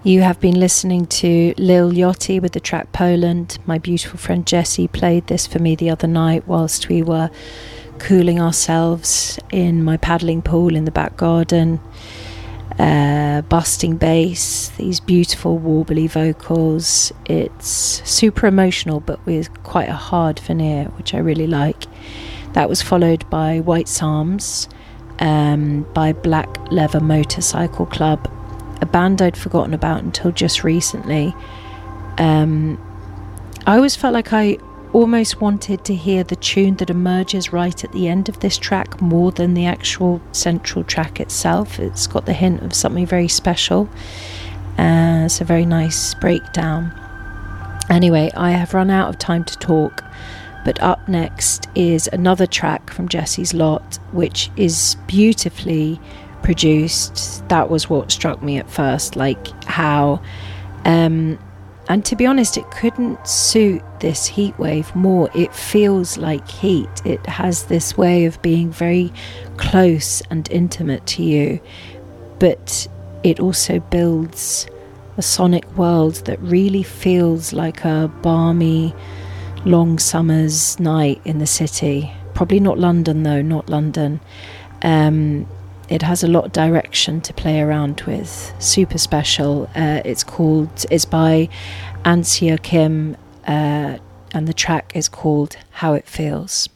You have been listening to Lil Yachty with the track Poland. My beautiful friend Jessie played this for me the other night whilst we were cooling ourselves in my paddling pool in the back garden. Busting bass, these beautiful warbly vocals. It's super emotional but with quite a hard veneer, which I really like. That was followed by White Psalms by Black Leather Motorcycle Club, a band I'd forgotten about until just recently. I always felt like I almost wanted to hear the tune that emerges right at the end of this track more than the actual central track itself. It's got the hint of something very special. It's a very nice breakdown. Anyway, I have run out of time to talk, but up next is another track from Jessie's lot, which is beautifully produced. That was what struck me at first, like how and to be honest, it couldn't suit this heat wave more. It feels like heat. It has this way of being very close and intimate to you, but it also builds a sonic world that really feels like a balmy long summer's night in the city. Probably not London though, not London. It has a lot of direction to play around with. Super special. It's by Ansia Kim, and the track is called How It Feels.